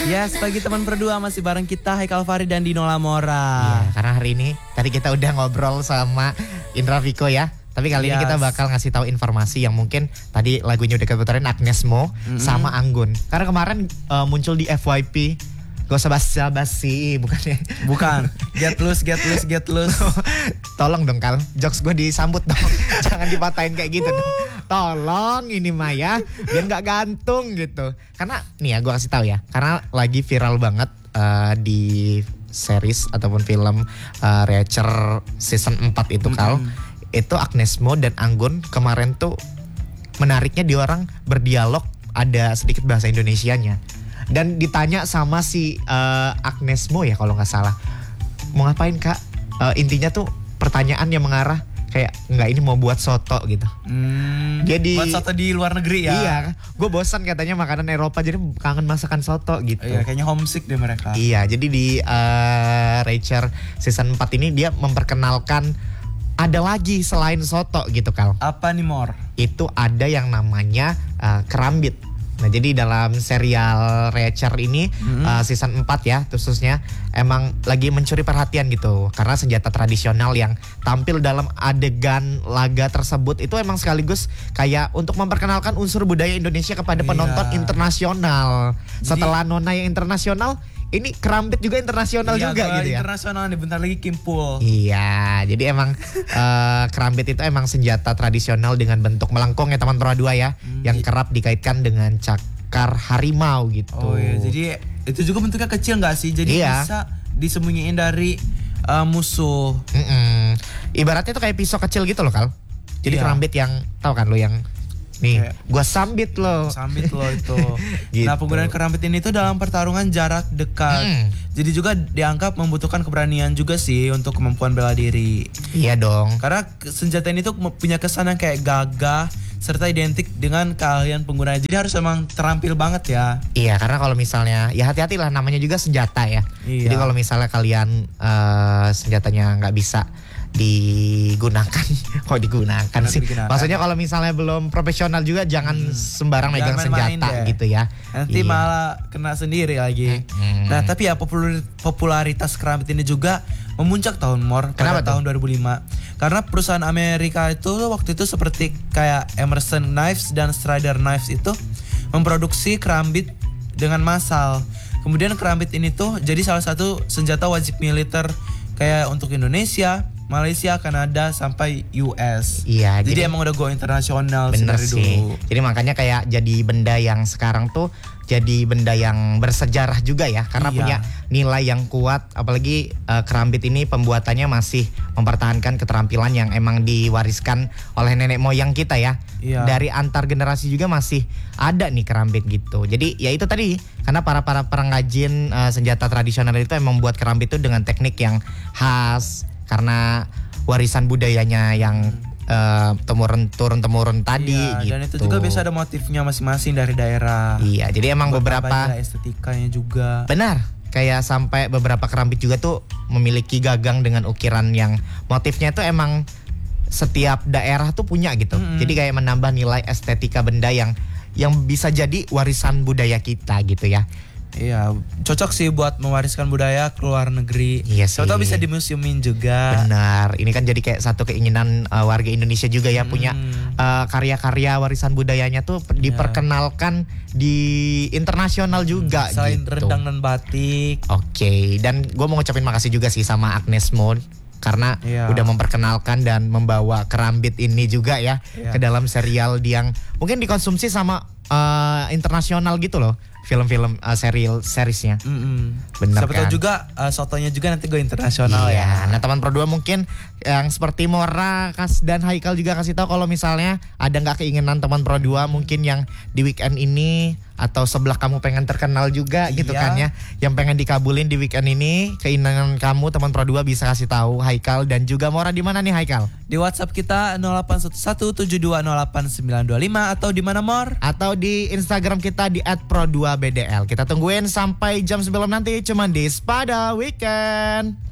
Yes, pagi teman berdua masih bareng kita Haikal Fahri dan Dino Lamora. Iya, karena hari ini tadi kita udah ngobrol sama Indra Viko ya. Tapi kali ini kita bakal ngasih tahu informasi yang mungkin tadi lagunya udah keputarin Agnes Mo sama Anggun. Karena kemarin muncul di FYP. Gak usah basa-basi, bukannya. Bukan, get loose. Tolong dong Kal, jokes gue disambut dong. Jangan dipatahin kayak gitu dong. Tolong ini Maya, biar gak gantung gitu. Karena nih ya gue kasih tahu ya, karena lagi viral banget di series ataupun film Reacher season 4 itu Kal. Itu Agnes Mo dan Anggun kemarin tuh menariknya dia orang berdialog ada sedikit bahasa Indonesianya. Dan ditanya sama si Agnes Mo ya kalau nggak salah, mau ngapain kak? Intinya tuh pertanyaan yang mengarah kayak nggak ini mau buat soto gitu. Jadi buat soto di luar negeri ya? Iya, gue bosan katanya makanan Eropa jadi kangen masakan soto gitu. Iya, kayaknya homesick deh mereka. Iya, jadi di Reacher season 4 ini dia memperkenalkan ada lagi selain soto gitu Kal. Apa nih Mor? Itu ada yang namanya kerambit. Nah jadi dalam serial Reacher ini season 4 ya khususnya emang lagi mencuri perhatian gitu. Karena senjata tradisional yang tampil dalam adegan laga tersebut itu emang sekaligus kayak untuk memperkenalkan unsur budaya Indonesia kepada penonton internasional. Setelah Nona yang internasional, ini kerambit juga internasional juga gitu ya. Internasional nih, bentar lagi Kimpul. Iya, jadi emang kerambit itu emang senjata tradisional dengan bentuk melengkung ya teman Pro 2 ya, yang kerap dikaitkan dengan cakar harimau gitu. Oh iya, jadi itu juga bentuknya kecil nggak sih? Jadi bisa disembunyiin dari musuh. Ibaratnya tuh kayak pisau kecil gitu loh Kal. Jadi kerambit yang tahu kan lo yang nih, gua sambit lo itu. Gitu. Nah, penggunaan kerambit ini tuh dalam pertarungan jarak dekat. Jadi juga dianggap membutuhkan keberanian juga sih untuk kemampuan bela diri. Iya dong. Karena senjata ini tuh punya kesan yang kayak gagah serta identik dengan keahlian penggunanya. Jadi harus emang terampil banget ya. Iya, karena kalau misalnya ya hati-hatilah namanya juga senjata ya. Iya. Jadi kalau misalnya kalian senjatanya nggak bisa digunakan, digunakan sih. Maksudnya kalau misalnya belum profesional juga jangan sembarang megang senjata gitu ya. Nanti malah kena sendiri lagi. Nah, tapi ya popularitas kerambit ini juga memuncak tahun pada tahun 2005. Karena perusahaan Amerika itu waktu itu seperti kayak Emerson Knives dan Strider Knives itu memproduksi kerambit dengan massal. Kemudian kerambit ini tuh jadi salah satu senjata wajib militer kayak untuk Indonesia, Malaysia, Kanada sampai US. Iya, jadi emang udah go internasional bener dari sih dulu. Jadi makanya kayak jadi benda yang sekarang tuh jadi benda yang bersejarah juga ya, karena punya nilai yang kuat. Apalagi kerambit ini pembuatannya masih mempertahankan keterampilan yang emang diwariskan oleh nenek moyang kita ya. Dari antar generasi juga masih ada nih kerambit gitu. Jadi ya itu tadi, karena para pengrajin senjata tradisional itu emang membuat kerambit itu dengan teknik yang khas, karena warisan budayanya yang turun-temurun tadi gitu. Dan itu juga biasa ada motifnya masing-masing dari daerah. Iya, jadi emang beberapa estetikanya juga. Benar, kayak sampai beberapa kerambit juga tuh memiliki gagang dengan ukiran yang motifnya tuh emang setiap daerah tuh punya gitu. Jadi kayak menambah nilai estetika benda yang bisa jadi warisan budaya kita gitu ya. Iya, cocok sih buat mewariskan budaya ke luar negeri. Iya sih. Atau bisa dimuseumin juga. Benar, ini kan jadi kayak satu keinginan warga Indonesia juga ya, punya karya-karya warisan budayanya tuh diperkenalkan di internasional juga. Selain gitu. rendang dan batik. Oke, dan gue mau ngucapin makasih juga sih sama Agnes Mo karena udah memperkenalkan dan membawa kerambit ini juga ya ke dalam serial yang mungkin dikonsumsi sama internasional gitu loh, film-film seriesnya. Bener siapa kan? tahu juga sotonya juga nanti go internasional ya. Nah teman Pro 2 mungkin yang seperti Mora dan Haikal juga kasih tahu kalau misalnya ada nggak keinginan teman Pro 2 mungkin yang di weekend ini atau sebelah kamu pengen terkenal juga gitu kan ya, yang pengen dikabulin di weekend ini, keinginan kamu teman Pro 2 bisa kasih tahu Haikal dan juga Mora. Di mana nih Haikal? Di WhatsApp kita 081172089925 atau di mana Mor? Atau di Instagram kita di @pro2bdl. Kita tungguin sampai jam 9 nanti cuma di Spada Weekend.